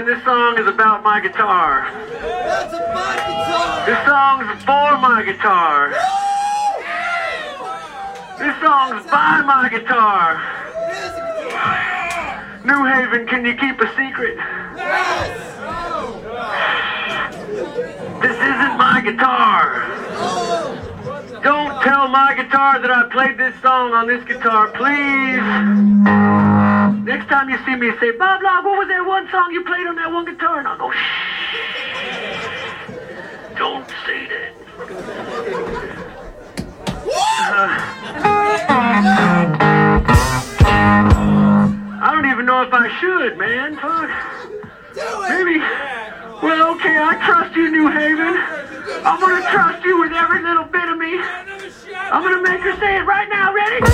this song is about my guitar. That's a my guitar! This song's for my guitar. This song's by my guitar. It is a guitar! New Haven, can you keep a secret? Yes! This isn't my guitar. Don't tell my guitar that I played this song on this guitar, please. Next time you see me, say, Bob Log, what was that one song you played on that one guitar? And I'll go, shh. Don't say that. I don't even know if I should, man. Fuck. Do it! Maybe. Well, okay, I trust you, New Haven. I'm gonna trust you with every little bit of me. I'm gonna make her say it right now. Ready?